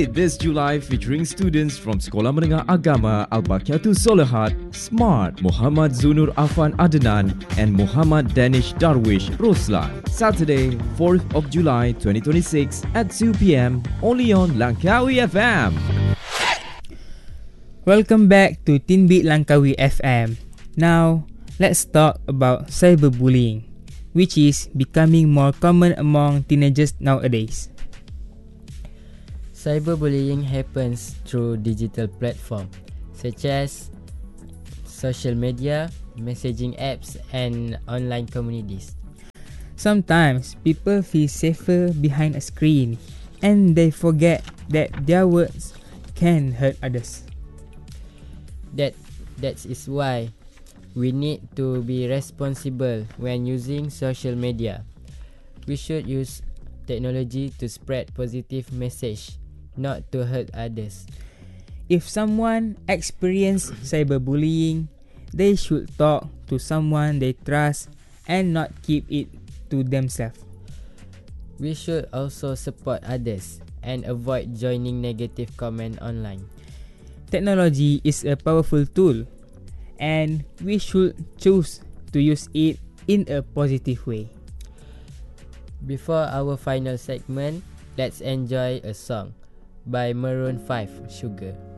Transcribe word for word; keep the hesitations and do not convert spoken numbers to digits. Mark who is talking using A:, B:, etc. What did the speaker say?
A: Lit this July featuring students from Sekolah Menengah Agama Al-Baqiatul Solehat, Smart, Muhammad Zunur Afan Adnan and Muhammad Danish Darwish Roslan. Saturday, fourth of July twenty twenty-six at two p.m. only on Langkawi F M.
B: Welcome back to Teen Beat Langkawi F M. Now, let's talk about cyberbullying, which is becoming more common among teenagers nowadays.
C: Cyberbullying happens through digital platforms such as social media, messaging apps, and online communities.
B: Sometimes people feel safer behind a screen and they forget that their words can hurt others.
C: That that is why we need to be responsible when using social media. We should use technology to spread positive message, not to hurt others.
B: If someone experience cyberbullying, they should talk to someone they trust and not keep it to themselves.
C: We should also support others and avoid joining negative comment online.
B: Technology is a powerful tool and we should choose to use it in a positive way.
C: Before our final segment, let's enjoy a song by Maroon five, Sugar.